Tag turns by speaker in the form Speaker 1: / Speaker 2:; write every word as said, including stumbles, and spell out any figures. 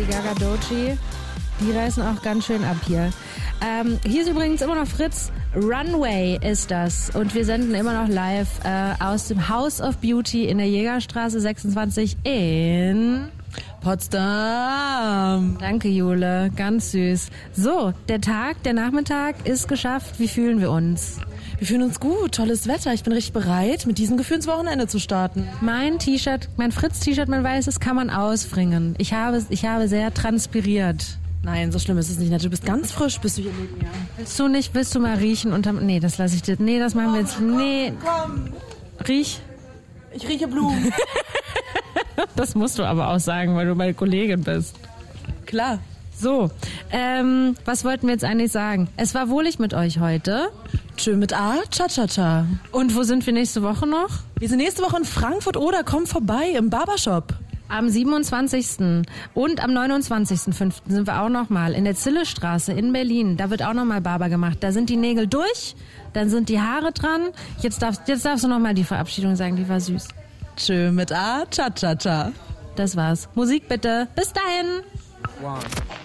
Speaker 1: Lady Gaga, Doechii. Die reißen auch ganz schön ab hier. Ähm, hier ist übrigens immer noch Fritz. Runway ist das. Und wir senden immer noch live äh, aus dem House of Beauty in der Jägerstraße sechsundzwanzig in
Speaker 2: Potsdam.
Speaker 1: Danke, Jule. Ganz süß. So, der Tag, der Nachmittag ist geschafft. Wie fühlen wir uns?
Speaker 2: Wir fühlen uns gut, tolles Wetter. Ich bin richtig bereit, mit diesem Gefühl ins Wochenende zu starten.
Speaker 1: Mein T-Shirt, mein Fritz-T-Shirt, mein weißes, kann man ausfringen. Ich habe, ich habe sehr transpiriert.
Speaker 2: Nein, so schlimm ist es nicht. Du bist ganz frisch, bist du hier neben mir.
Speaker 1: Willst du nicht, willst du mal riechen unterm... Nee, das lasse ich dir... Nee, das machen wir jetzt... Nee.
Speaker 2: Komm.
Speaker 1: Riech.
Speaker 2: Ich rieche Blumen.
Speaker 1: Das musst du aber auch sagen, weil du meine Kollegin bist.
Speaker 2: Klar.
Speaker 1: So, ähm, was wollten wir jetzt eigentlich sagen? Es war wohlig mit euch heute.
Speaker 2: Tschö mit A, Cha-Cha-Cha.
Speaker 1: Und wo sind wir nächste Woche noch?
Speaker 2: Wir sind nächste Woche in Frankfurt oder komm vorbei im Barbershop.
Speaker 1: Am siebenundzwanzigsten und am neunundzwanzigsten fünften sind wir auch nochmal in der Zillestraße in Berlin. Da wird auch nochmal Barber gemacht. Da sind die Nägel durch, dann sind die Haare dran. Jetzt darfst, jetzt darfst du nochmal die Verabschiedung sagen, die war süß.
Speaker 2: Tschö mit A, Cha-Cha-Cha.
Speaker 1: Das war's. Musik bitte. Bis dahin.
Speaker 3: One.